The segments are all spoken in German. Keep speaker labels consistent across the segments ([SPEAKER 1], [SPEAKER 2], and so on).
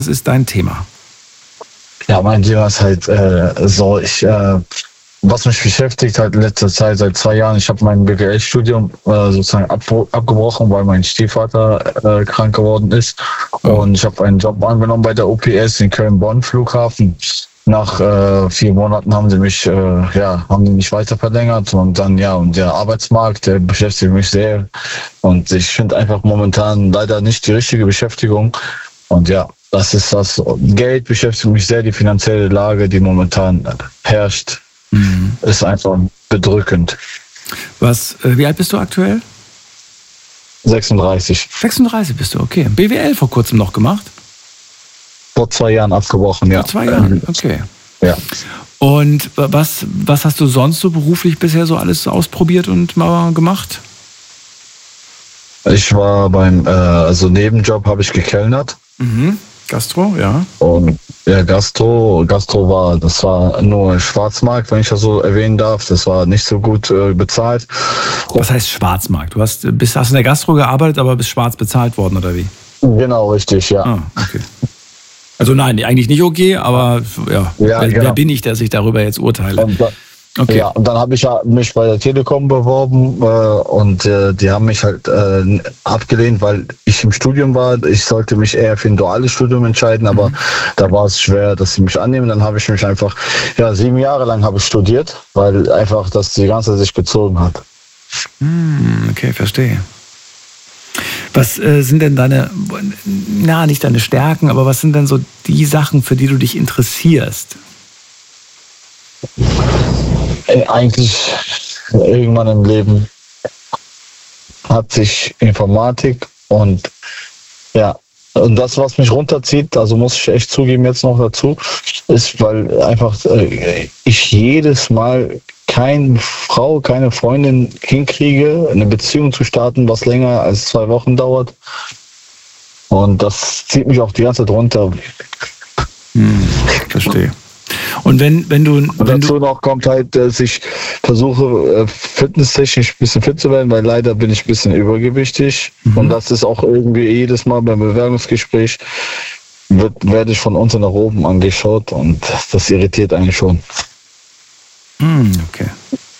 [SPEAKER 1] Was ist dein Thema?
[SPEAKER 2] Ja, mein Thema ist halt was mich beschäftigt halt in letzter Zeit, seit 2 Jahren, ich habe mein BWL-Studium sozusagen abgebrochen, weil mein Stiefvater krank geworden ist. Und ich habe einen Job angenommen bei der UPS in Köln-Bonn Flughafen. Nach 4 Monaten haben die mich weiter verlängert und dann und der Arbeitsmarkt, der beschäftigt mich sehr und ich finde einfach momentan leider nicht die richtige Beschäftigung und das ist das. Geld beschäftigt mich sehr, die finanzielle Lage, die momentan herrscht, ist einfach bedrückend.
[SPEAKER 1] Wie alt bist du aktuell?
[SPEAKER 2] 36.
[SPEAKER 1] 36 bist du, okay. BWL vor kurzem noch gemacht?
[SPEAKER 2] Vor 2 Jahren abgebrochen, ja.
[SPEAKER 1] Vor 2 Jahren, okay.
[SPEAKER 2] Ja.
[SPEAKER 1] Und was hast du sonst so beruflich bisher so alles ausprobiert und mal gemacht?
[SPEAKER 2] Ich war Nebenjob habe ich gekellnert.
[SPEAKER 1] Gastro, ja.
[SPEAKER 2] Und Gastro war nur Schwarzmarkt, wenn ich das so erwähnen darf. Das war nicht so gut bezahlt.
[SPEAKER 1] Was heißt Schwarzmarkt? Du hast in der Gastro gearbeitet, aber bist schwarz bezahlt worden, oder wie?
[SPEAKER 2] Genau, richtig, ja.
[SPEAKER 1] Ah, okay. Also nein, eigentlich nicht okay, aber wer bin ich, dass ich darüber jetzt urteile? Okay.
[SPEAKER 2] Ja, und dann habe ich mich bei der Telekom beworben und die haben mich halt abgelehnt, weil ich im Studium war. Ich sollte mich eher für ein duales Studium entscheiden, aber da war es schwer, dass sie mich annehmen. Dann habe ich mich einfach, 7 Jahre lang habe ich studiert, weil einfach das die ganze Zeit sich gezogen hat.
[SPEAKER 1] Okay, verstehe. Was sind denn nicht deine Stärken, aber was sind denn so die Sachen, für die du dich interessierst?
[SPEAKER 2] Eigentlich irgendwann im Leben hat sich Informatik und das, was mich runterzieht, also muss ich echt zugeben jetzt noch dazu, ist, weil einfach ich jedes Mal keine Freundin hinkriege, eine Beziehung zu starten, was länger als 2 Wochen dauert. Und das zieht mich auch die ganze Zeit runter.
[SPEAKER 1] Verstehe. Und wenn du
[SPEAKER 2] noch kommt halt, dass ich versuche, fitnesstechnisch ein bisschen fit zu werden, weil leider bin ich ein bisschen übergewichtig. Und das ist auch irgendwie jedes Mal beim Bewerbungsgespräch werde ich von unten nach oben angeschaut und das irritiert eigentlich schon.
[SPEAKER 1] Okay.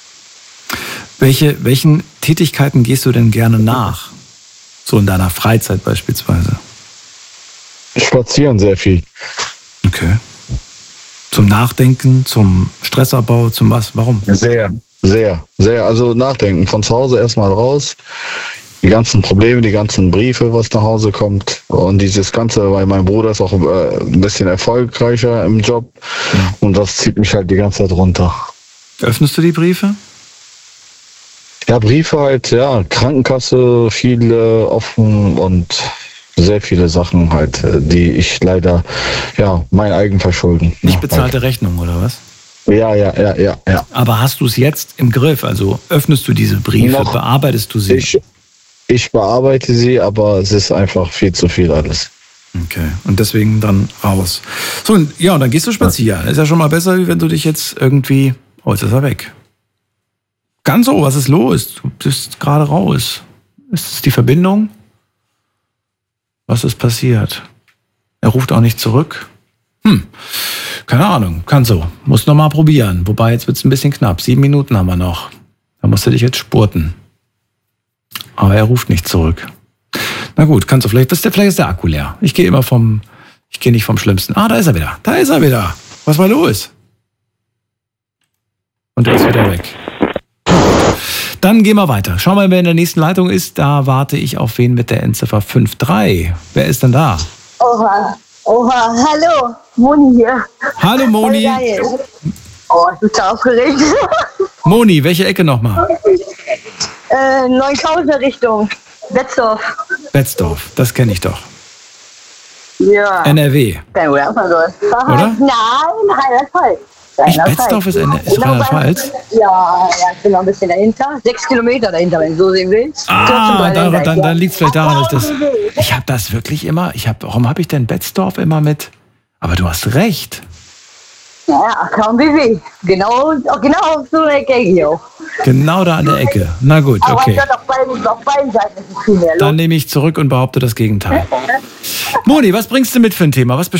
[SPEAKER 1] Welchen Tätigkeiten gehst du denn gerne nach? So in deiner Freizeit beispielsweise?
[SPEAKER 2] Spazieren sehr viel.
[SPEAKER 1] Okay. Zum Nachdenken, zum Stressabbau, zum was? Warum?
[SPEAKER 2] Sehr, sehr, sehr. Also nachdenken. Von zu Hause erstmal raus. Die ganzen Probleme, die ganzen Briefe, was nach Hause kommt. Und dieses Ganze, weil mein Bruder ist auch ein bisschen erfolgreicher im Job. Und das zieht mich halt die ganze Zeit runter.
[SPEAKER 1] Öffnest du die Briefe?
[SPEAKER 2] Ja, Briefe halt, Krankenkasse, viele offen und sehr viele Sachen halt, die ich leider, mein eigen verschulden.
[SPEAKER 1] Nicht bezahlte Rechnung, oder was?
[SPEAKER 2] Ja.
[SPEAKER 1] Aber hast du es jetzt im Griff? Also öffnest du diese Briefe, bearbeitest du sie?
[SPEAKER 2] Ich bearbeite sie, aber es ist einfach viel zu viel alles.
[SPEAKER 1] Okay, und deswegen dann raus. So, und dann gehst du spazieren. Ist ja schon mal besser, wie wenn du dich jetzt irgendwie... Oh, jetzt ist er weg. Ganzo, was ist los? Du bist gerade raus. Ist es die Verbindung? Was ist passiert? Er ruft auch nicht zurück. Keine Ahnung. Ganzo, musst noch mal probieren. Wobei, jetzt wird es ein bisschen knapp. 7 Minuten haben wir noch. Da musst du dich jetzt spurten. Aber er ruft nicht zurück. Na gut, kannst du vielleicht ist der Akku leer. Ich gehe nicht vom Schlimmsten. Da ist er wieder. Da ist er wieder. Was war los? Und er ist wieder weg. Dann gehen wir weiter. Schau mal, wer in der nächsten Leitung ist. Da warte ich auf wen mit der Endziffer 53. Wer ist denn da?
[SPEAKER 3] Oha, hallo, Moni hier.
[SPEAKER 1] Hallo Moni.
[SPEAKER 3] Oh, ich bin so aufgeregt.
[SPEAKER 1] Moni, welche Ecke nochmal?
[SPEAKER 3] Neunkauser Richtung
[SPEAKER 1] Betzdorf, das kenne ich doch.
[SPEAKER 3] Ja.
[SPEAKER 1] NRW.
[SPEAKER 3] Oder? Nein, Rheinland-Pfalz.
[SPEAKER 1] Betzdorf ist Rheinland-Pfalz?
[SPEAKER 3] Ja, genau ein bisschen dahinter. 6 Kilometer dahinter, wenn du so sehen willst.
[SPEAKER 1] Dann liegt es vielleicht daran, dass ich habe das wirklich immer, warum habe ich denn Betzdorf immer mit, aber du hast recht.
[SPEAKER 3] Ja, kaum BW. Genau auf so einer Ecke hier.
[SPEAKER 1] Genau da an der Ecke. Na gut, okay.
[SPEAKER 3] Aber auf beiden Seiten ist es viel mehr los.
[SPEAKER 1] Dann nehme ich zurück und behaupte das Gegenteil. Moni, was bringst du mit für ein Thema? Was